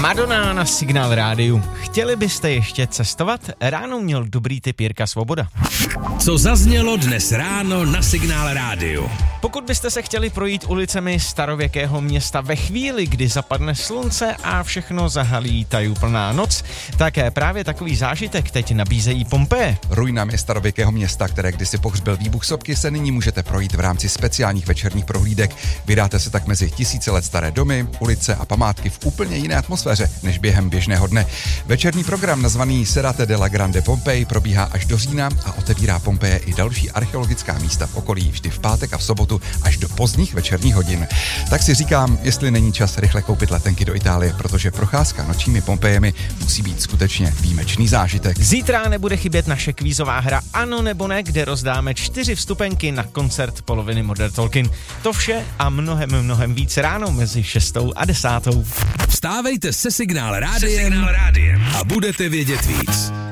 Madonna na Signál rádiu. Chtěli byste ještě cestovat? Ráno měl dobrý tip Jirka Svoboda. Co zaznělo dnes ráno na Signál rádiu? Pokud byste se chtěli projít ulicemi starověkého města ve chvíli, kdy zapadne slunce a všechno zahalí tajuplná noc, tak právě takový zážitek teď nabízejí Pompeje. Ruinami starověkého města, které kdysi pohřbil výbuch sopky, se nyní můžete projít v rámci speciálních večerních prohlídek. Vydáte se tak mezi tisíce let staré domy, ulice a památky v úplně jiné atmosféře než během běžného dne. Večerní program nazvaný Serate della Grande Pompeii probíhá až do října a otevírá Pompeje i další archeologická místa v okolí vždy v pátek a v sobotu až do pozdních večerních hodin. Tak si říkám, jestli není čas rychle koupit letenky do Itálie, protože procházka nočními Pompejemi musí být skutečně výjimečný zážitek. Zítra nebude chybět naše kvízová hra Ano nebo ne, kde rozdáme 4 vstupenky na koncert poloviny Modern Talking. To vše a mnohem víc ráno mezi 6 a 10. Vstávejte se Signál rádiem a budete vědět víc.